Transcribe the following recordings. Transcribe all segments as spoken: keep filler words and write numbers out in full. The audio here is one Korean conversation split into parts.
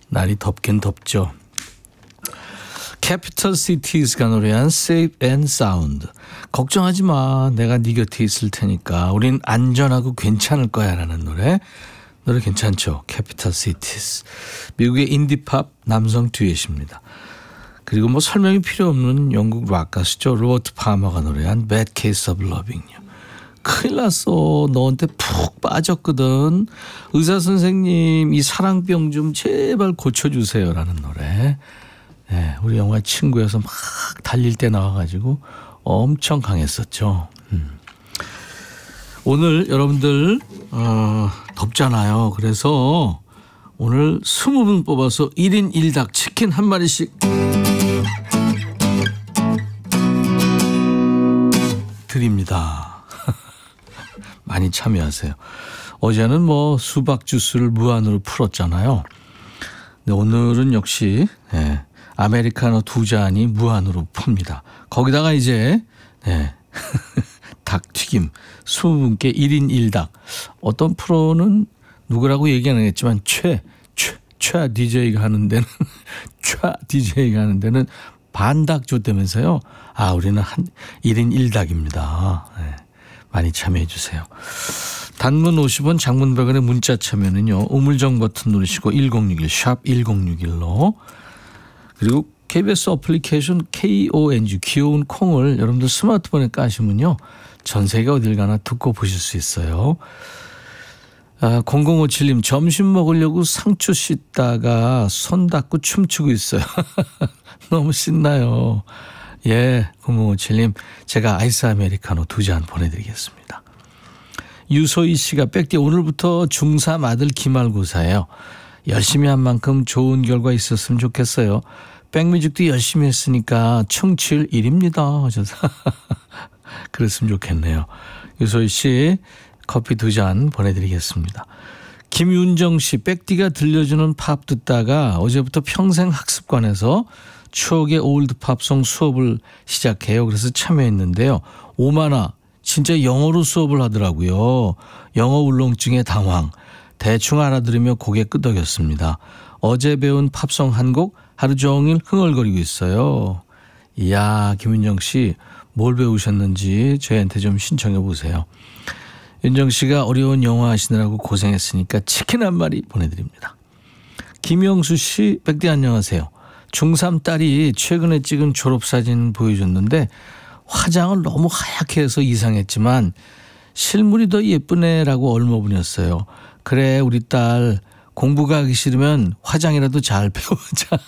날이 덥긴 덥죠. 캐피털 시티즈가 노래한 Safe and Sound. 걱정하지 마. 내가 네 곁에 있을 테니까. 우린 안전하고 괜찮을 거야 라는 노래. 노래 괜찮죠. 캐피털 시티즈. 미국의 인디팝 남성 듀엣입니다. 그리고 뭐 설명이 필요 없는 영국 락 가수죠. 로버트 파머가 노래한 Bad Case of Loving You. 큰일 났어. 너한테 푹 빠졌거든. 의사 선생님 이 사랑병 좀 제발 고쳐주세요 라는 노래. 네, 우리 영화 친구여서 막 달릴 때 나와가지고 엄청 강했었죠. 음. 오늘 여러분들 어, 덥잖아요. 그래서 오늘 스무 분 뽑아서 일 인 일 닭 치킨 한 마리씩 드립니다. 많이 참여하세요. 어제는 뭐 수박 주스를 무한으로 풀었잖아요. 근데 오늘은 역시 네, 아메리카노 두 잔이 무한으로 풉니다. 거기다가 이제 네, 닭튀김 스무 분께 일 인 일 닭. 어떤 프로는 누구라고 얘기 안 하겠지만 최, 최, 최 디제이가 하는 데는 최 디제이가 하는 데는 반닭 줬다면서요. 아, 우리는 한 일 인 일 닭입니다. 네, 많이 참여해 주세요. 단문 오십 원, 장문 백 원의 문자 참여는요. 우물정 버튼 누르시고 일공육일 샵 일공육일로 그리고 케이비에스 어플리케이션 콩 귀여운 콩을 여러분들 스마트폰에 까시면요. 전 세계 어딜 가나 듣고 보실 수 있어요. 아, 공공오칠 님 점심 먹으려고 상추 씻다가 손 닦고 춤추고 있어요. 너무 신나요. 예, 공공오칠 님 제가 아이스 아메리카노 두 잔 보내드리겠습니다. 유소희 씨가 백디 오늘부터 중삼 아들 기말고사예요. 열심히 한 만큼 좋은 결과 있었으면 좋겠어요. 백뮤직도 열심히 했으니까 청취율 일입니다. 하셔서 그랬으면 좋겠네요. 유소희 씨 커피 두 잔 보내드리겠습니다. 김윤정 씨 백디가 들려주는 팝 듣다가 어제부터 평생 학습관에서 추억의 올드 팝송 수업을 시작해요. 그래서 참여했는데요. 오만화 진짜 영어로 수업을 하더라고요. 영어 울렁증에 당황. 대충 알아들으며 고개 끄덕였습니다. 어제 배운 팝송 한 곡 하루 종일 흥얼거리고 있어요. 이야, 김윤정 씨 뭘 배우셨는지 저희한테 좀 신청해 보세요. 윤정 씨가 어려운 영어 하시느라고 고생했으니까 치킨 한 마리 보내드립니다. 김영수 씨, 백디 안녕하세요. 중삼 딸이 최근에 찍은 졸업사진 보여줬는데 화장을 너무 하얗게 해서 이상했지만 실물이 더 예쁘네라고 얼머분였어요. 그래, 우리 딸 공부가 하기 싫으면 화장이라도 잘 배우자.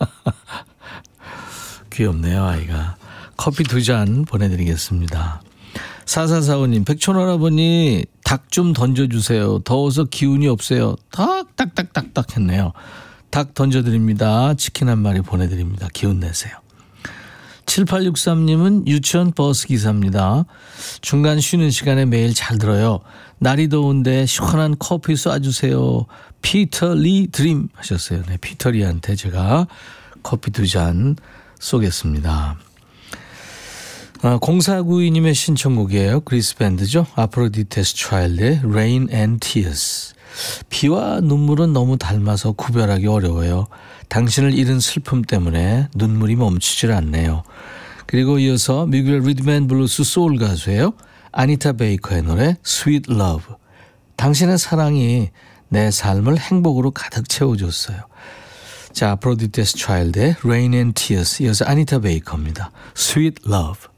귀엽네요, 아이가. 커피 두 잔 보내드리겠습니다. 사사사오 님, 백촌할아버니 닭 좀 던져주세요. 더워서 기운이 없어요. 닭, 닭, 닭, 닭, 닭 했네요. 닭 던져드립니다. 치킨 한 마리 보내드립니다. 기운 내세요. 칠팔육삼 님은 유치원 버스 기사입니다. 중간 쉬는 시간에 매일 잘 들어요. 날이 더운데 시원한 커피 쏴주세요. 피터 리 드림 하셨어요. 네, 피터 리한테 제가 커피 두 잔 쏘겠습니다. 아, 공사구이 님의 신청곡이에요. 그리스 밴드죠. 아프로디테스 차일드의 Rain and Tears. 비와 눈물은 너무 닮아서 구별하기 어려워요. 당신을 잃은 슬픔 때문에 눈물이 멈추질 않네요. 그리고 이어서 미국의 리드맨 블루스 소울 가수예요. 아니타 베이커의 노래 Sweet Love. 당신의 사랑이 내 삶을 행복으로 가득 채워줬어요. 자, 아프로디테스 차일드의 Rain and Tears 이어서 아니타 베이커입니다. Sweet Love.